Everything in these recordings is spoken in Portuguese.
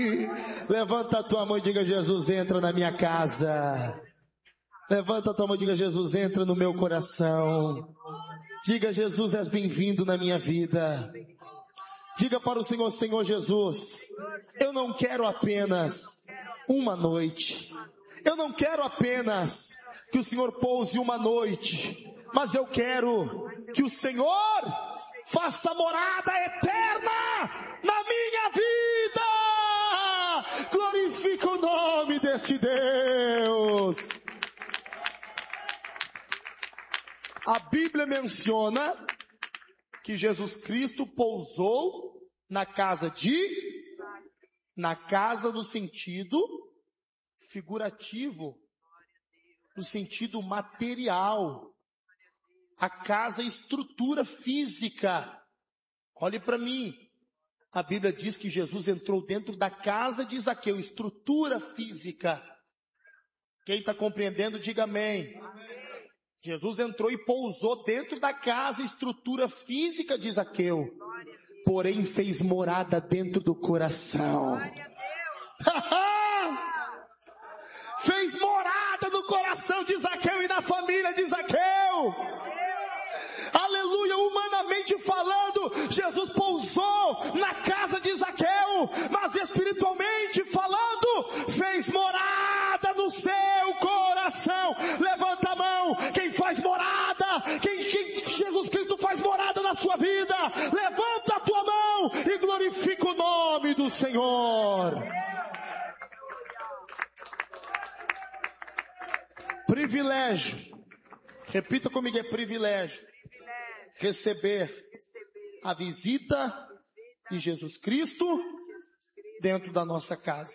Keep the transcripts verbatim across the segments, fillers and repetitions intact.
Levanta a tua mão e diga: Jesus, entra na minha casa. Levanta a tua mão e diga: Jesus, entra no meu coração. Diga: Jesus, és bem-vindo na minha vida. Diga para o Senhor: Senhor Jesus, eu não quero apenas uma noite. Eu não quero apenas que o Senhor pouse uma noite, mas eu quero que o Senhor faça morada eterna na minha vida. Glorifica o nome deste Deus. A Bíblia menciona que Jesus Cristo pousou na casa de, na casa no sentido figurativo, no sentido material. A casa é estrutura física. Olhe para mim. A Bíblia diz que Jesus entrou dentro da casa de Zaqueu, estrutura física. Quem está compreendendo, diga amém. Amém. Jesus entrou e pousou dentro da casa, estrutura física de Zaqueu. Porém fez morada dentro do coração. Fez morada no coração de Zaqueu e na família de Zaqueu. Aleluia, humanamente falando, Jesus pousou na casa de Zaqueu, mas espiritualmente falando, fez morada no seu coração. Levanta a mão, quem faz morada, quem, quem Jesus Cristo faz morada na sua vida, levanta a tua mão e glorifica o nome do Senhor. Privilégio, repita comigo, é privilégio. Receber a visita de Jesus Cristo dentro da nossa casa.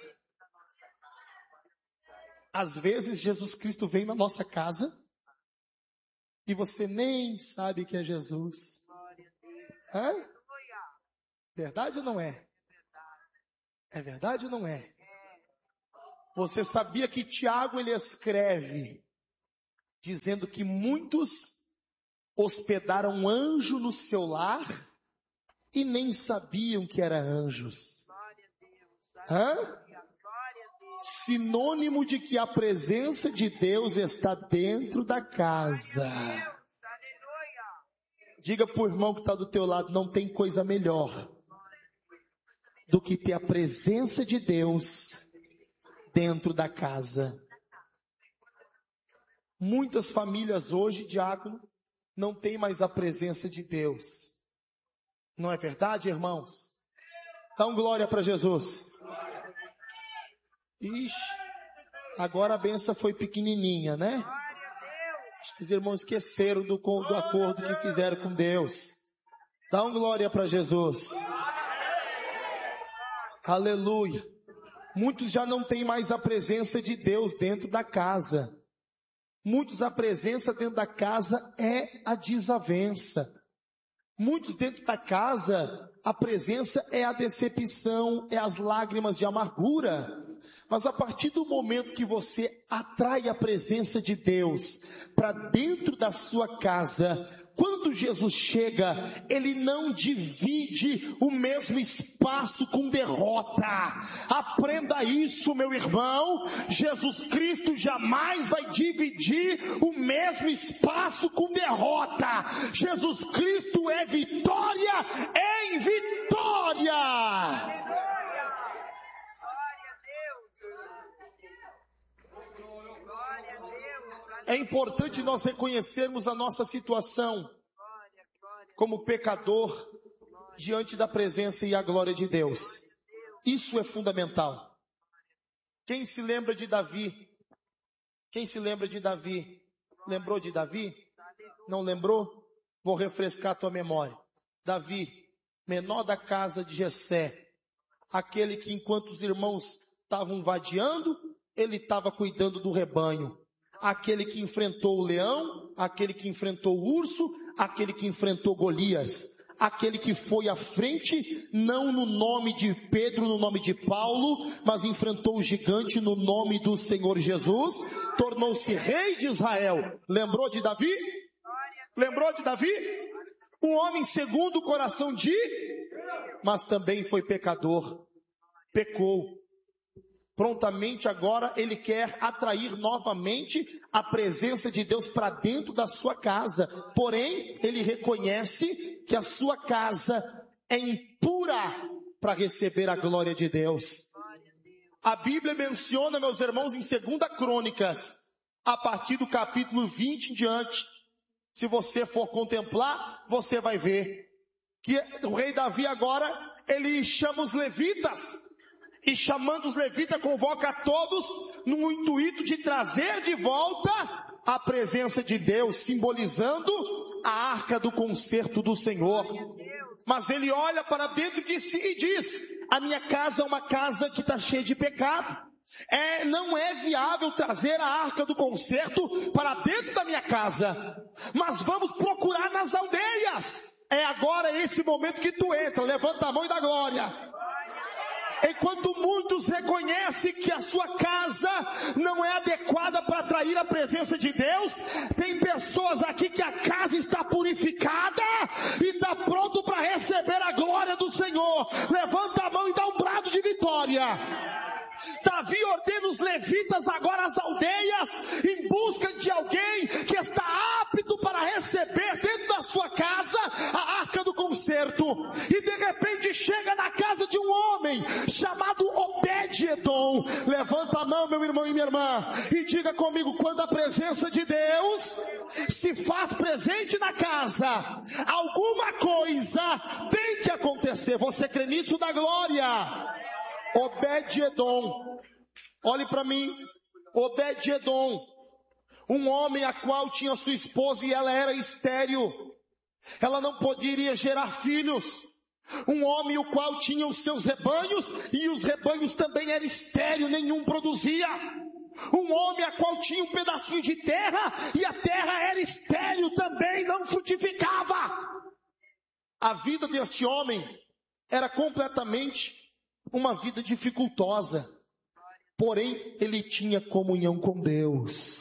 Às vezes Jesus Cristo vem na nossa casa e você nem sabe que é Jesus. Hã? Verdade ou não é? É verdade ou não é? Você sabia que Tiago ele escreve dizendo que muitos hospedaram um anjo no seu lar e nem sabiam que eram anjos. Hã? Sinônimo de que a presença de Deus está dentro da casa. Diga para o irmão que está do teu lado: não tem coisa melhor do que ter a presença de Deus dentro da casa. Muitas famílias hoje, diácono, não tem mais a presença de Deus. Não é verdade, irmãos? Dá um glória para Jesus. Ixi, agora a benção foi pequenininha, né? Acho que os irmãos esqueceram do, do acordo que fizeram com Deus. Dá um glória para Jesus. Aleluia. Muitos já não têm mais a presença de Deus dentro da casa. Muitos, a presença dentro da casa é a desavença. Muitos dentro da casa, a presença é a decepção, é as lágrimas de amargura. Mas a partir do momento que você atrai a presença de Deus para dentro da sua casa, quando Jesus chega, Ele não divide o mesmo espaço com derrota. Aprenda isso, meu irmão. Jesus Cristo jamais vai dividir o mesmo espaço com derrota. Jesus Cristo é vitória em vitória. É importante nós reconhecermos a nossa situação como pecador diante da presença e a glória de Deus. Isso é fundamental. Quem se lembra de Davi? Quem se lembra de Davi? Lembrou de Davi? Não lembrou? Vou refrescar a tua memória. Davi, menor da casa de Jessé, aquele que enquanto os irmãos estavam vadiando, ele estava cuidando do rebanho. Aquele que enfrentou o leão, aquele que enfrentou o urso, aquele que enfrentou Golias, aquele que foi à frente, não no nome de Pedro, no nome de Paulo, mas enfrentou o gigante no nome do Senhor Jesus, tornou-se rei de Israel. Lembrou de Davi? Lembrou de Davi? Um homem segundo o coração de, mas também foi pecador. pecou. Prontamente agora ele quer atrair novamente a presença de Deus para dentro da sua casa. Porém, ele reconhece que a sua casa é impura para receber a glória de Deus. A Bíblia menciona, meus irmãos, em Segunda Crônicas, a partir do capítulo vinte em diante. Se você for contemplar, você vai ver que o rei Davi agora, ele chama os levitas. E chamando os levitas, convoca a todos no intuito de trazer de volta a presença de Deus, simbolizando a arca do concerto do Senhor. Mas ele olha para dentro de si e diz: a minha casa é uma casa que está cheia de pecado. É, não é viável trazer a arca do concerto para dentro da minha casa. Mas vamos procurar nas aldeias. É agora esse momento que tu entra. Levanta a mão e dá glória. Enquanto muitos reconhecem que a sua casa não é adequada para atrair a presença de Deus, tem pessoas aqui que a casa está purificada e está pronto para receber a glória do Senhor. Levanta a mão e dá um brado de vitória. Davi ordena os levitas agora às aldeias em busca de alguém que está apto para receber dentro da sua casa a arca do concerto. E de repente chega na casa de um homem chamado Obed-Edom. Levanta a mão, meu irmão e minha irmã, e diga comigo: quando a presença de Deus se faz presente na casa, alguma coisa tem que acontecer. Você crê nisso? Da glória. Obed-Edom, olhe para mim. Obed-Edom, um homem a qual tinha sua esposa e ela era estéril, ela não poderia gerar filhos. Um homem o qual tinha os seus rebanhos e os rebanhos também eram estéreis, nenhum produzia. Um homem a qual tinha um pedacinho de terra e a terra era estéril também, não frutificava. A vida deste homem era completamente uma vida dificultosa, porém ele tinha comunhão com Deus.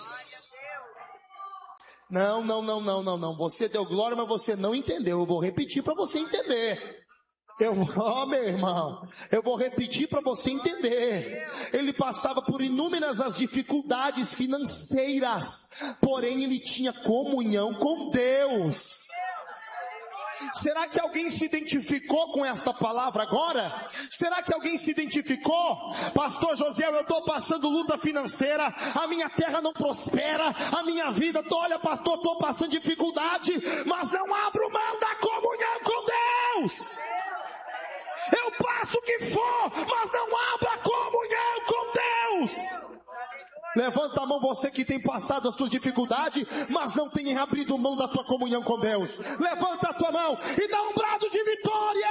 Não, não, não, não, não, não. Você deu glória, mas você não entendeu. Eu vou repetir para você entender. Eu, oh, meu irmão, eu vou repetir para você entender. Ele passava por inúmeras as dificuldades financeiras, porém ele tinha comunhão com Deus. Será que alguém se identificou com esta palavra agora? Será que alguém se identificou? Pastor José, eu estou passando luta financeira, a minha terra não prospera, a minha vida, tô, olha pastor, estou passando dificuldade, mas não abro mão da comunhão com Deus. Eu passo o que for, mas não abro a comunhão com Deus. Levanta a mão você que tem passado as suas dificuldades, mas não tem abrido mão da tua comunhão com Deus. Levanta a tua mão e dá um brado de vitória.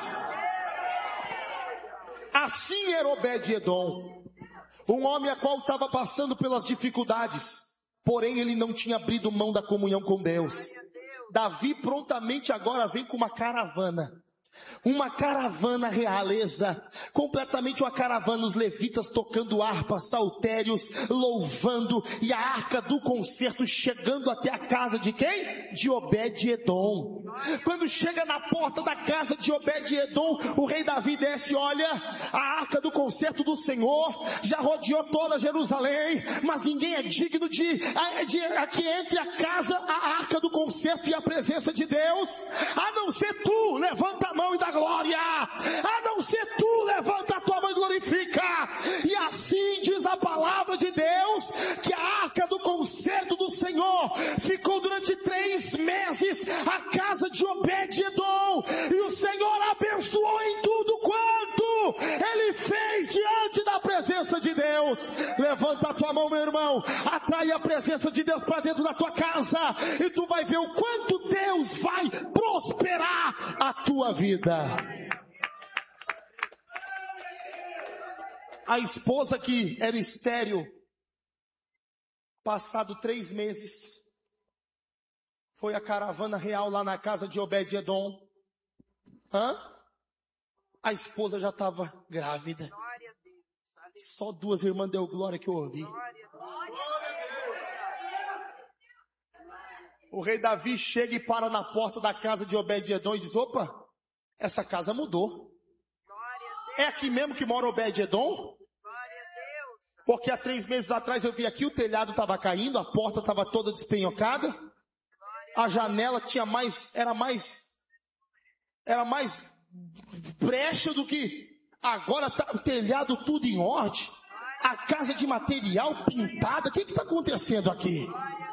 Assim era Obed-Edom, um homem a qual estava passando pelas dificuldades, porém ele não tinha abrido mão da comunhão com Deus. Davi prontamente agora vem com uma caravana. Uma caravana realeza, completamente uma caravana, os levitas tocando harpas, saltérios, louvando, e a arca do concerto chegando até a casa de quem? De Obed-Edom. Quando chega na porta da casa de Obed-Edom, o rei Davi desce, olha, a arca do concerto do Senhor já rodeou toda Jerusalém, mas ninguém é digno de, de, de que entre a casa, a arca do concerto e a presença de Deus, a não ser tu. Levanta a mão e dá glória. A não ser tu, levanta a tua mão e glorifica. E assim diz a palavra de Deus, que a arca do concerto do Senhor ficou durante três meses a casa de Obed-Edom, e o Senhor abençoou em tudo quanto ele fez diante da presença de Deus. Levanta a tua mão, meu irmão, atrai a presença de Deus para dentro da tua casa, e tu vai ver o quanto Deus vai prosperar a tua vida. A esposa que era estéril, passado três meses, foi a caravana real lá na casa de Obed-Edom. Hã? A esposa já estava grávida. Só duas irmãs deu glória que eu ouvi. O rei Davi chega e para na porta da casa de Obed-Edom e diz: opa, essa casa mudou. É aqui mesmo que mora Obed-Edom? Porque há três meses atrás eu vi aqui, o telhado estava caindo, a porta estava toda despenhocada, a janela tinha mais, era mais, era mais brecha do que agora está o telhado tudo em ordem, a casa de material pintada. O que está acontecendo aqui?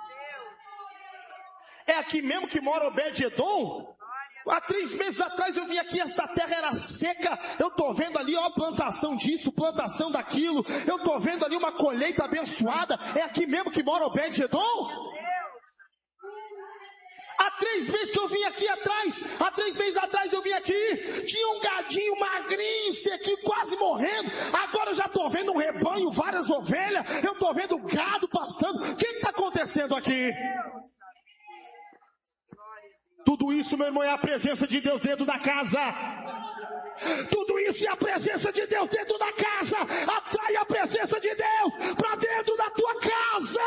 É aqui mesmo que mora Obed-Edom? Há três meses atrás eu vim aqui, essa terra era seca, eu estou vendo ali, ó, plantação disso, plantação daquilo, eu estou vendo ali uma colheita abençoada. É aqui mesmo que mora Obed-Edom? Há três meses que eu vim aqui atrás, há três meses atrás eu vim aqui, tinha um gadinho magrinho, aqui quase morrendo, agora eu já estou vendo um rebanho, várias ovelhas, eu estou vendo gado pastando. O que está acontecendo aqui? Tudo isso, meu irmão, é a presença de Deus dentro da casa. Tudo isso é a presença de Deus dentro da casa. Atrai a presença de Deus para dentro da tua casa.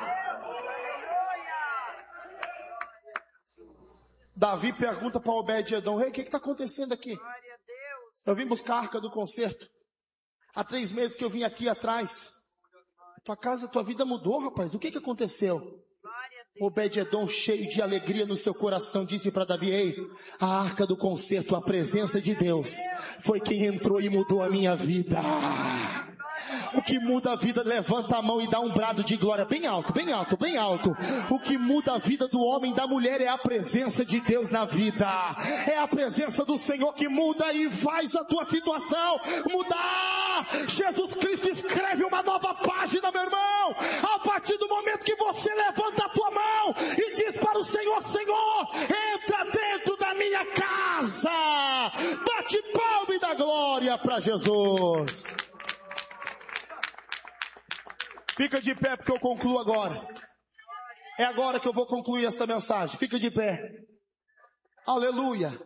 Davi pergunta para Obed-Edom: rei, o que está acontecendo aqui? Eu vim buscar a arca do concerto. Há três meses que eu vim aqui atrás. Tua casa, tua vida mudou, rapaz. O que, que aconteceu? Obed-Edom, cheio de alegria no seu coração, disse para Davi: ei, a arca do concerto, a presença de Deus, foi quem entrou e mudou a minha vida. O que muda a vida, levanta a mão e dá um brado de glória bem alto, bem alto, bem alto. O que muda a vida do homem e da mulher é a presença de Deus na vida. É a presença do Senhor que muda e faz a tua situação mudar. Jesus Cristo escreve uma nova página, meu irmão, a partir do momento que você levanta a tua mão e diz para o Senhor: Senhor, entra dentro da minha casa. Bate palma e dá glória para Jesus. Fica de pé porque eu concluo agora. É agora que eu vou concluir esta mensagem. Fica de pé. Aleluia.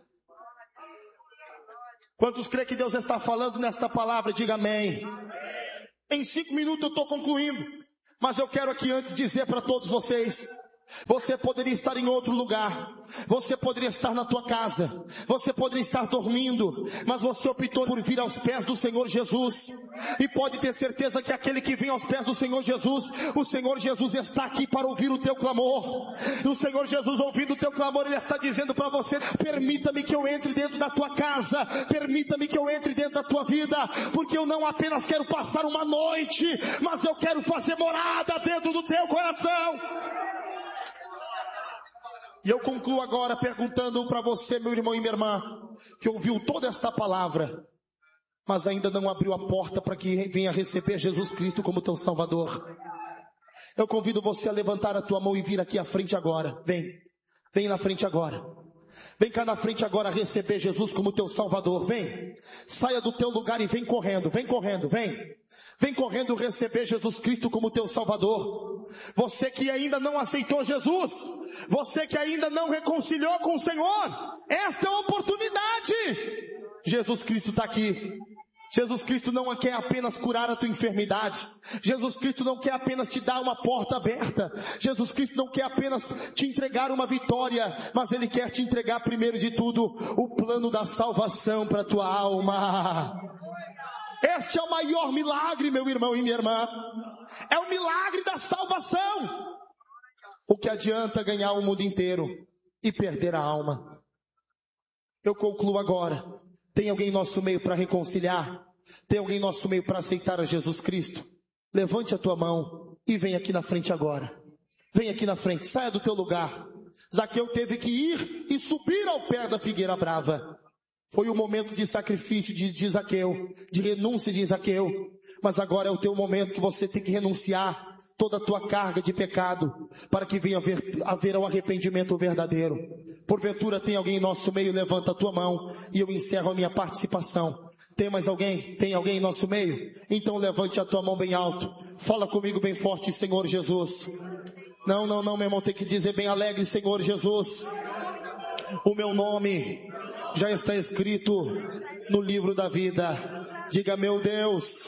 Quantos crê que Deus está falando nesta palavra? Diga amém. Em cinco minutos eu estou concluindo. Mas eu quero aqui antes dizer para todos vocês: você poderia estar em outro lugar, você poderia estar na tua casa, você poderia estar dormindo, mas você optou por vir aos pés do Senhor Jesus. E pode ter certeza que aquele que vem aos pés do Senhor Jesus, o Senhor Jesus está aqui para ouvir o teu clamor. E o Senhor Jesus, ouvindo o teu clamor, Ele está dizendo para você: permita-me que eu entre dentro da tua casa, permita-me que eu entre dentro da tua vida, porque eu não apenas quero passar uma noite, mas eu quero fazer morada dentro do teu coração. E eu concluo agora perguntando para você, meu irmão e minha irmã, que ouviu toda esta palavra, mas ainda não abriu a porta para que venha receber Jesus Cristo como teu Salvador. Eu convido você a levantar a tua mão e vir aqui à frente agora. Vem, vem na frente agora. Vem cá na frente agora receber Jesus como teu Salvador. Vem, saia do teu lugar e vem correndo, vem correndo, vem. Vem correndo receber Jesus Cristo como teu Salvador. Você que ainda não aceitou Jesus, você que ainda não reconciliou com o Senhor, esta é a oportunidade. Jesus Cristo está aqui. Jesus Cristo não quer apenas curar a tua enfermidade. Jesus Cristo não quer apenas te dar uma porta aberta. Jesus Cristo não quer apenas te entregar uma vitória, mas Ele quer te entregar primeiro de tudo o plano da salvação para a tua alma. Este é o maior milagre, meu irmão e minha irmã. É o milagre da salvação. O que adianta ganhar o mundo inteiro e perder a alma? Eu concluo agora. Tem alguém em nosso meio para reconciliar? Tem alguém em nosso meio para aceitar a Jesus Cristo? Levante a tua mão e vem aqui na frente agora. Vem aqui na frente, saia do teu lugar. Zaqueu teve que ir e subir ao pé da figueira brava. Foi o momento de sacrifício de, de Zaqueu, de renúncia de Zaqueu. Mas agora é o teu momento que você tem que renunciar toda a tua carga de pecado, para que venha haver, haver o arrependimento verdadeiro. Porventura tem alguém em nosso meio? Levanta a tua mão e eu encerro a minha participação. Tem mais alguém? Tem alguém em nosso meio? Então levante a tua mão bem alto. Fala comigo bem forte: Senhor Jesus. Não, não, não, meu irmão, tem que dizer bem alegre: Senhor Jesus, o meu nome já está escrito no livro da vida. Diga: meu Deus,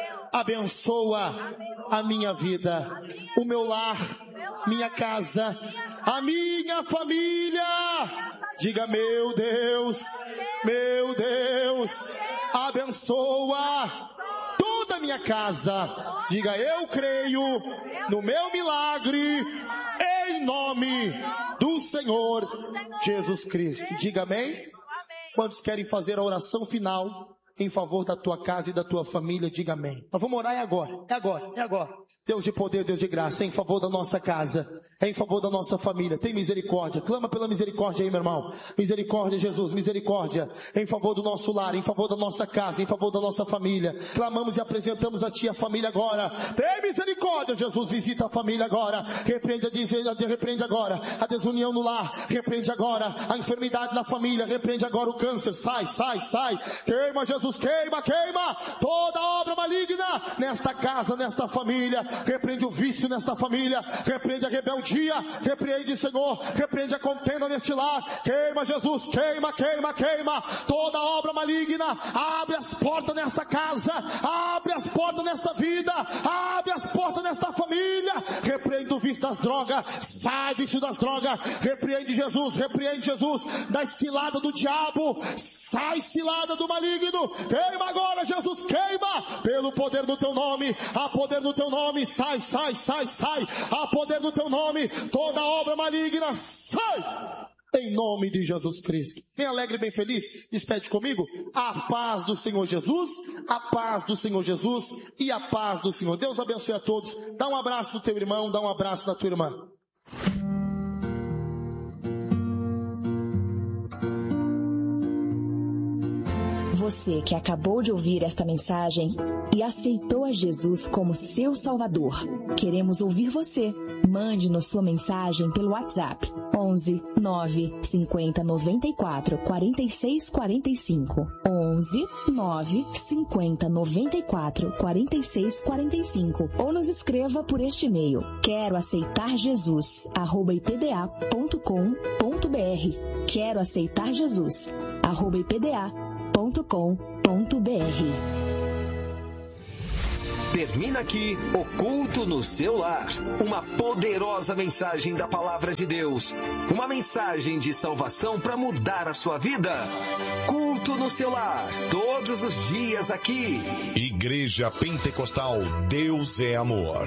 abençoa a minha vida, o meu lar, minha casa, a minha família. Diga: meu Deus, meu Deus, abençoa toda a minha casa. Diga, eu creio no meu milagre, em nome do Senhor Jesus Cristo. Diga amém. Quantos querem fazer a oração final em favor da tua casa e da tua família? Diga amém. Nós vamos orar, é agora, é agora, é agora. Deus de poder, Deus de graça, em favor da nossa casa, em favor da nossa família. Tem misericórdia. Clama pela misericórdia aí, meu irmão. Misericórdia, Jesus, misericórdia. Em favor do nosso lar, em favor da nossa casa, em favor da nossa família. Clamamos e apresentamos a ti a família agora. Tem misericórdia, Jesus, visita a família agora. Repreende, a, repreende agora a desunião no lar. Repreende agora a enfermidade na família. Repreende agora o câncer. Sai, sai, sai. Queima, Jesus, queima, queima. Toda obra maligna nesta casa, nesta família. Repreende o vício nesta família, repreende a rebeldia, repreende, Senhor, repreende a contenda neste lar. Queima, Jesus, queima, queima, queima toda obra maligna. Abre as portas nesta casa, abre as portas nesta vida, abre as portas nesta família. Repreende o vício das drogas, sai vício das drogas. Repreende, Jesus, repreende, Jesus, das ciladas do diabo, sai cilada do maligno. Queima agora, Jesus, queima pelo poder do teu nome, a poder do teu nome. Sai, sai, sai, sai, a poder do teu nome, toda obra maligna, sai, em nome de Jesus Cristo. Bem alegre, bem feliz, despede comigo, a paz do Senhor Jesus, a paz do Senhor Jesus e a paz do Senhor. Deus abençoe a todos. Dá um abraço no teu irmão, dá um abraço na tua irmã. Você que acabou de ouvir esta mensagem e aceitou a Jesus como seu Salvador, queremos ouvir você. Mande-nos sua mensagem pelo WhatsApp onze, nove, cinquenta, noventa e quatro, quarenta e seis, quarenta e cinco. onze, nove, cinquenta, noventa e quatro, quarenta e seis, quarenta e cinco. Ou nos escreva por este e-mail: quero aceitar Jesus, arroba ipda ponto com ponto br. Quero aceitar Jesus, arroba ipda ponto com ponto br. Termina aqui o Culto no Seu Lar. Uma poderosa mensagem da Palavra de Deus. Uma mensagem de salvação para mudar a sua vida. Culto no Seu Lar. Todos os dias aqui. Igreja Pentecostal Deus é Amor.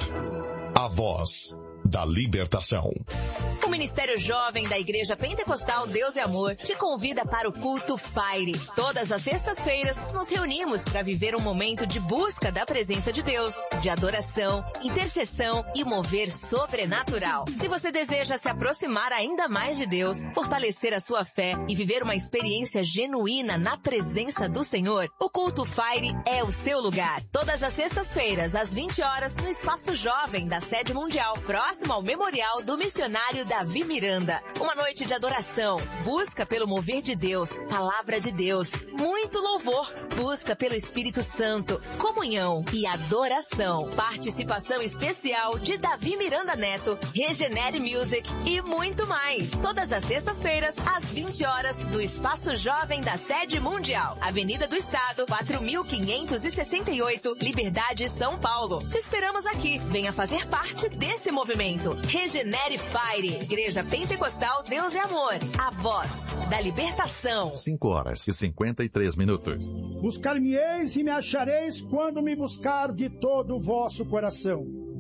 A voz da libertação. O Ministério Jovem da Igreja Pentecostal Deus é Amor te convida para o Culto Fire. Todas as sextas-feiras nos reunimos para viver um momento de busca da presença de Deus, de adoração, intercessão e mover sobrenatural. Se você deseja se aproximar ainda mais de Deus, fortalecer a sua fé e viver uma experiência genuína na presença do Senhor, o Culto Fire é o seu lugar. Todas as sextas-feiras, às vinte horas, no Espaço Jovem da Sede Mundial, próximo ao Memorial do Missionário Davi Miranda. Uma noite de adoração, busca pelo mover de Deus, palavra de Deus, muito louvor, busca pelo Espírito Santo, comunhão e adoração. Participação especial de Davi Miranda Neto, Regenere Music e muito mais. Todas as sextas-feiras, às vinte horas, no Espaço Jovem da Sede Mundial, Avenida do Estado, quatro mil quinhentos e sessenta e oito, Liberdade, São Paulo. Te esperamos aqui. Venha fazer parte desse movimento. Regenere Fire, Igreja Pentecostal Deus é Amor, a voz da libertação. cinco horas e cinquenta e três minutos. Buscar-me-eis e me achareis quando me buscar de todo o vosso coração.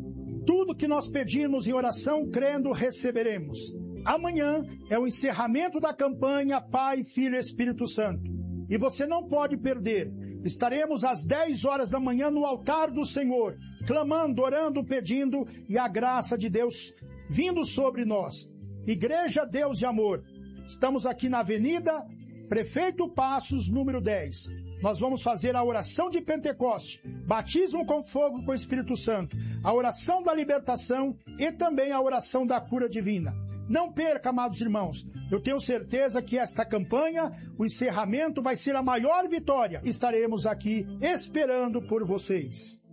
Tudo que nós pedimos em oração, crendo, receberemos. Amanhã é o encerramento da campanha Pai, Filho e Espírito Santo. E você não pode perder. Estaremos às dez horas da manhã no altar do Senhor, clamando, orando, pedindo, e a graça de Deus vindo sobre nós. Igreja Deus e Amor. Estamos aqui na Avenida Prefeito Passos, número dez. Nós vamos fazer a oração de Pentecoste, batismo com fogo com o Espírito Santo, a oração da libertação e também a oração da cura divina. Não perca, amados irmãos. Eu tenho certeza que esta campanha, o encerramento, vai ser a maior vitória. Estaremos aqui esperando por vocês.